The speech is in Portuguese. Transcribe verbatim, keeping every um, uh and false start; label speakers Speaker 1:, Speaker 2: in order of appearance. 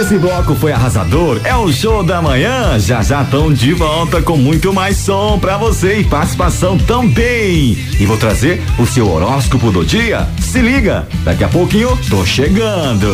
Speaker 1: esse bloco foi arrasador, é o Show da Manhã. Já já estão de volta com muito mais som pra você e participação também. E vou trazer o seu horóscopo do dia. Se liga, daqui a pouquinho tô chegando.